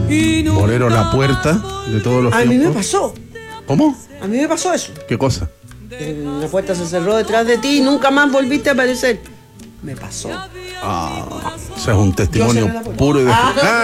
Bolero La Puerta de todos los tiempos. A mí me pasó. ¿Cómo? A mí me pasó eso. ¿Qué cosa? La puerta se cerró detrás de ti y nunca más volviste a aparecer. Me pasó. O sea, es un testimonio puro y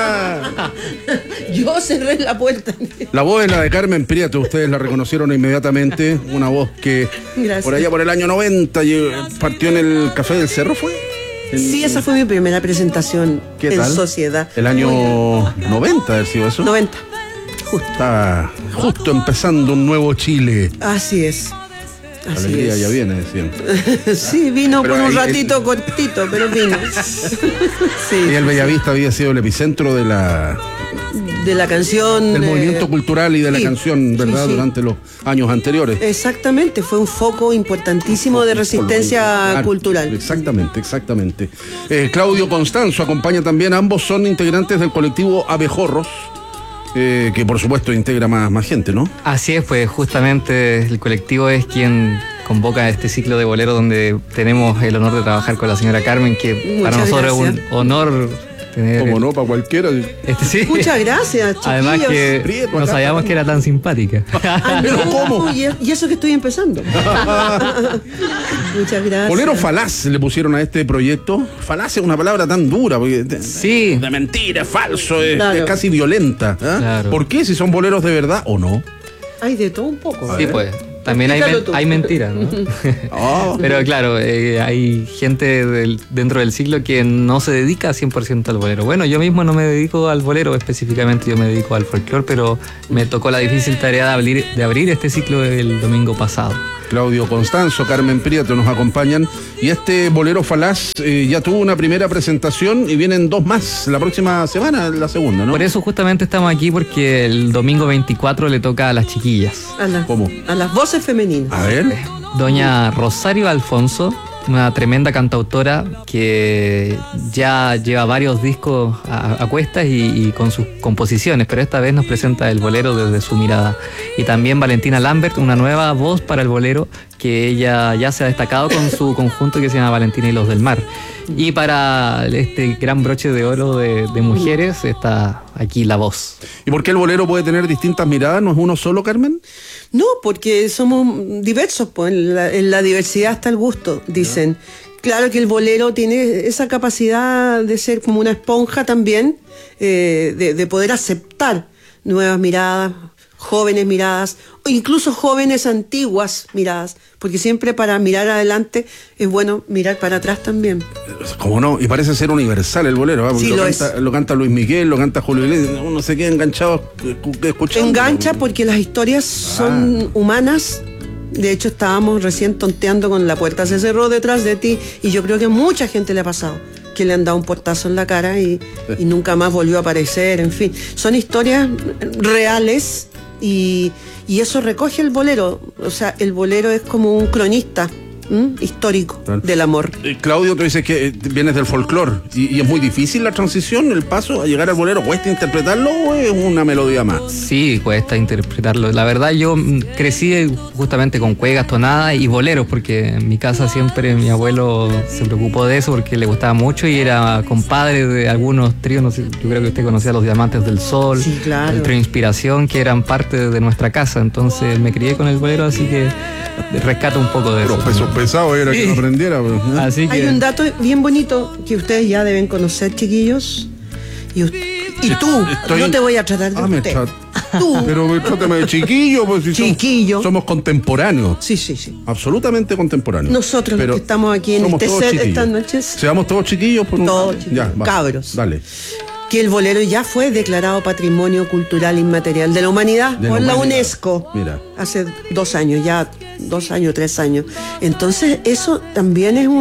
Yo cerré la puerta. La voz es la de Carmen Prieto, ustedes la reconocieron inmediatamente, una voz que Gracias. Por allá por el año 90 partió en el Café del Cerro, ¿fue? Sí, esa fue mi primera presentación en sociedad. El año 90, ¿ha sido eso? 90. Justo. Está justo empezando un nuevo Chile. Así es. La alegría ya viene, decían. Sí, vino pero por un ratito cortito, pero vino. Sí. Y el Bellavista había sido el epicentro de la canción. Del movimiento cultural y de la canción, ¿verdad? Sí. Durante los años anteriores. Exactamente, fue un foco importantísimo de resistencia cultural. Exactamente. Claudio Constanzo acompaña también, ambos son integrantes del colectivo Abejorros. Que por supuesto integra más gente, ¿no? Así es, pues justamente el colectivo es quien convoca este ciclo de bolero donde tenemos el honor de trabajar con la señora Carmen, que para nosotros es un honor tener... Como no, para cualquiera. Sí. Muchas gracias, chiquillos. Además que Prieto, no sabíamos que era tan simpática. ¿Pero cómo? Y eso que estoy empezando. Muchas gracias. Bolero falaz le pusieron a este proyecto. Falaz es una palabra tan dura, porque Sí. de mentira, es falso, Claro. es casi violenta. Claro. ¿Por qué? Si son boleros de verdad o no. Hay de todo un poco. Sí, pues. También Explícalo tú. hay mentiras, ¿no? Pero claro, hay gente dentro del siglo que no se dedica 100% al bolero. Bueno, yo mismo no me dedico al bolero específicamente, yo me dedico al folclore, pero me tocó la difícil tarea de abrir este ciclo el domingo pasado. Claudio Constanzo, Carmen Prieto nos acompañan. Y este bolero falaz ya tuvo una primera presentación y vienen dos más la próxima semana, la segunda, ¿no? Por eso justamente estamos aquí, porque el domingo 24 le toca a las chiquillas. ¿Cómo? A las voces femeninas. A ver. Doña Rosario Alfonso, una tremenda cantautora que ya lleva varios discos a cuestas y con sus composiciones, pero esta vez nos presenta el bolero desde su mirada. Y también Valentina Lambert, una nueva voz para el bolero, que ella ya se ha destacado con su conjunto que se llama Valentina y los del Mar. Y para este gran broche de oro de mujeres está aquí la voz. ¿Y por qué el bolero puede tener distintas miradas? ¿No es uno solo, Carmen? No, porque somos diversos, pues en la diversidad está el gusto, dicen. Claro que el bolero tiene esa capacidad de ser como una esponja también, de poder aceptar nuevas miradas, jóvenes miradas, o incluso jóvenes antiguas miradas, porque siempre para mirar adelante es bueno mirar para atrás también. ¿Cómo no? Y parece ser universal el bolero, ¿eh? Porque Sí, lo canta Luis Miguel, lo canta Julio Iglesias, uno se queda enganchado escuchando. Engancha porque las historias son humanas. De hecho, estábamos recién tonteando con La puerta se cerró detrás de ti, y yo creo que a mucha gente le ha pasado que le han dado un portazo en la cara y nunca más volvió a aparecer. En fin, son historias reales y eso recoge el bolero. O sea, el bolero es como un cronista histórico del amor. Claudio, tú dices que vienes del folclore y es muy difícil la transición, el paso a llegar al bolero. ¿Cuesta interpretarlo o es una melodía más? Sí, cuesta interpretarlo. La verdad, yo crecí justamente con cuegas, tonadas y boleros, porque en mi casa siempre mi abuelo se preocupó de eso porque le gustaba mucho y era compadre de algunos tríos. No sé, yo creo que usted conocía Los Diamantes del Sol, sí, claro, el trío Inspiración, que eran parte de nuestra casa. Entonces me crié con el bolero, así que rescato un poco de eso. Los pesos pesados era que no aprendiera. Pues, Así que... Hay un dato bien bonito que ustedes ya deben conocer, chiquillos. Y tú, no te voy a tratar de usted. Tú. Pero trátame de chiquillo, pues si chiquillo. Somos contemporáneos. Sí. Absolutamente contemporáneos. Nosotros los que estamos aquí en este set estas noches. Seamos todos chiquillos. Todos chiquillos. Ya, cabros. Dale. Que el bolero ya fue declarado Patrimonio Cultural Inmaterial de la Humanidad por la UNESCO. Mira. Hace 2 años, ya 2 años, 3 años. Entonces eso también es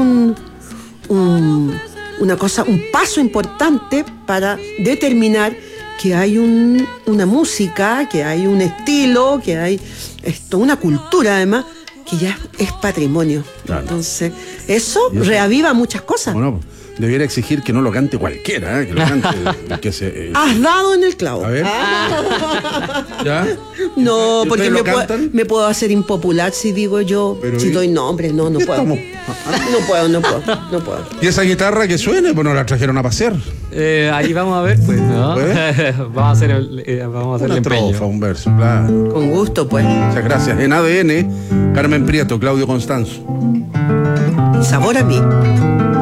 una cosa, un paso importante para determinar que hay una música, que hay un estilo, que hay una cultura además, que ya es patrimonio. Claro. Entonces, eso reaviva muchas cosas. Bueno, Debiera exigir que no lo cante cualquiera, que lo cante que se... Has dado en el clavo. A ver. ¿Ya? No, ¿Y porque ustedes lo cantan? me puedo hacer impopular si digo yo, Pero si ¿y? doy nombres, no puedo. Estamos- No puedo. Y esa guitarra que suene, pues no la trajeron a pasear. Ahí vamos a ver, pues, ¿no? ¿Eh? Vamos a hacer el Una empeño. estrofa, un verso, claro. Con gusto, pues. Muchas gracias. En ADN, Carmen Prieto, Claudio Constanzo. Sabor a mí.